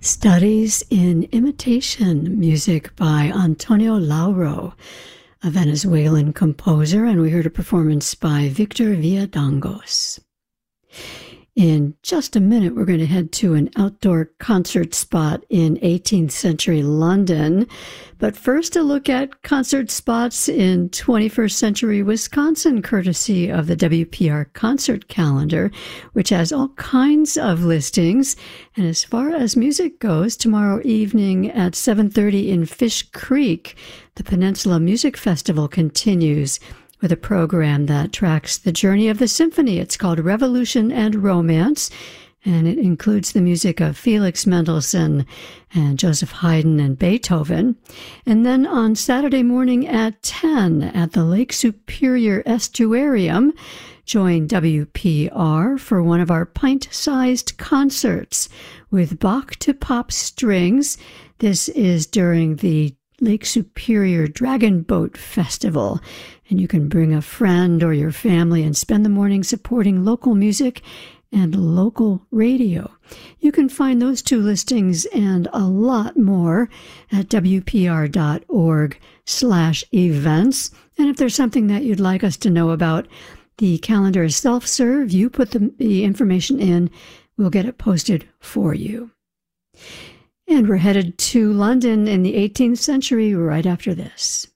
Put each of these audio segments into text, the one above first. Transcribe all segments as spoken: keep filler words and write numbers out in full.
Studies in Imitation, music by Antonio Lauro, a Venezuelan composer, and we heard a performance by Victor Villadangos. In just a minute, we're going to head to an outdoor concert spot in eighteenth century London. But first, a look at concert spots in twenty-first century Wisconsin, courtesy of the W P R concert calendar, which has all kinds of listings. And as far as music goes, tomorrow evening at seven thirty in Fish Creek, the Peninsula Music Festival continues with a program that tracks the journey of the symphony. It's called Revolution and Romance, and it includes the music of Felix Mendelssohn and Joseph Haydn and Beethoven. And then on Saturday morning at ten at the Lake Superior Estuarium, join W P R for one of our pint-sized concerts with Bach to Pop Strings. This is during the Lake Superior Dragon Boat Festival, and you can bring a friend or your family and spend the morning supporting local music and local radio. You can find those two listings and a lot more at wpr.org slash events. And if there's something that you'd like us to know about, the calendar is self-serve. You put the, the information in, we'll get it posted for you. And we're headed to London in the eighteenth century right after this.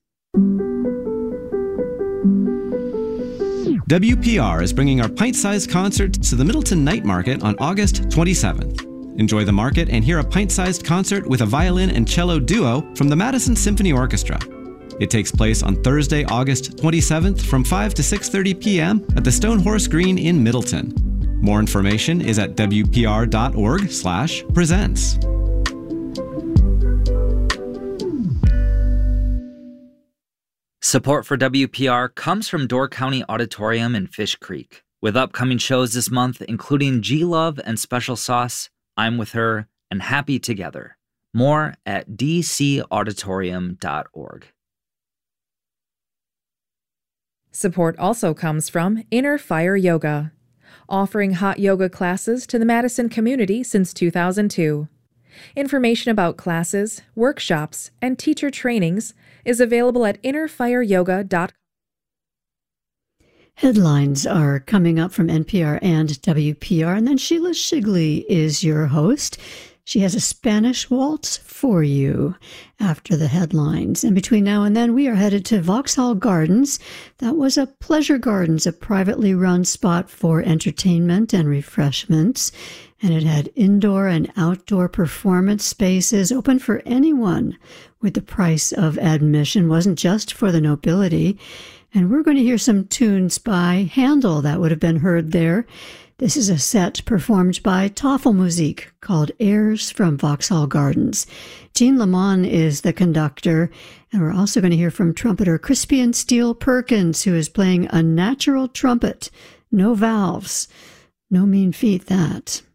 W P R is bringing our pint-sized concert to the Middleton Night Market on August twenty-seventh. Enjoy the market and hear a pint-sized concert with a violin and cello duo from the Madison Symphony Orchestra. It takes place on Thursday, August twenty-seventh from five to six thirty p.m. at the Stonehorse Green in Middleton. More information is at wpr.org slash presents. Support for W P R comes from Door County Auditorium in Fish Creek, with upcoming shows this month including G-Love and Special Sauce, I'm With Her, and Happy Together. More at d c auditorium dot org. Support also comes from Inner Fire Yoga, offering hot yoga classes to the Madison community since two thousand two. Information about classes, workshops, and teacher trainings is available at inner fire yoga dot com. Headlines are coming up from N P R and W P R, and then Sheila Shigley is your host. She has a Spanish waltz for you after the headlines. And between now and then, we are headed to Vauxhall Gardens. That was a Pleasure Gardens, a privately run spot for entertainment and refreshments. And it had indoor and outdoor performance spaces open for anyone with the price of admission. Wasn't just for the nobility. And we're going to hear some tunes by Handel that would have been heard there. This is a set performed by Tafelmusik called Airs from Vauxhall Gardens. Jean Lamont is the conductor, and we're also going to hear from trumpeter Crispian Steele Perkins, who is playing a natural trumpet. No valves. No mean feat, that.